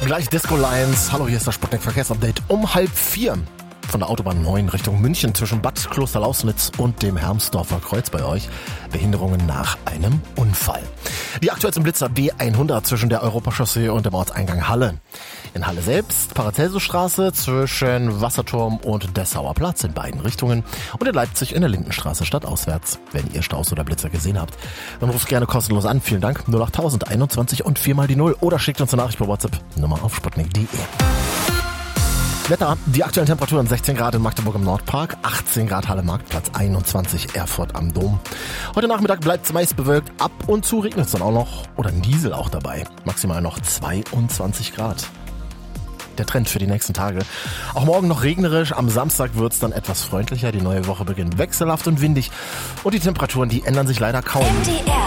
Gleich Disco Lines. Hallo, hier ist das Sputnik Verkehrsupdate um 3:30 von der Autobahn 9 Richtung München zwischen Bad Klosterlausnitz und dem Hermsdorfer Kreuz bei euch. Behinderungen nach einem Unfall. Die aktuellsten Blitzer B100 zwischen der Europachaussee und dem Ortseingang Halle. In Halle selbst Paracelsusstraße zwischen Wasserturm und Dessauer Platz in beiden Richtungen und in Leipzig in der Lindenstraße stadtauswärts. Wenn ihr Staus oder Blitzer gesehen habt, dann ruft gerne kostenlos an. Vielen Dank. 08000 21 und 4 mal die 0 oder schickt uns eine Nachricht per WhatsApp. Nummer auf sputnik.de. Wetter, die aktuellen Temperaturen 16 Grad in Magdeburg im Nordpark, 18 Grad Halle Marktplatz, 21 Erfurt am Dom. Heute Nachmittag bleibt es meist bewölkt, ab und zu regnet es dann auch noch oder Niesel auch dabei. Maximal noch 22 Grad. Der Trend für die nächsten Tage. Auch morgen noch regnerisch, am Samstag wird es dann etwas freundlicher. Die neue Woche beginnt wechselhaft und windig und die Temperaturen, die ändern sich leider kaum. MDR